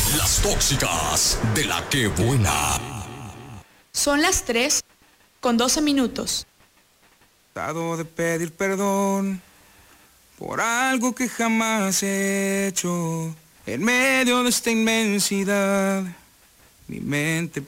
Las tóxicas de la que buena. Son las 3:12. Tratado de pedir perdón por algo que jamás he hecho. En medio de esta inmensidad, mi mente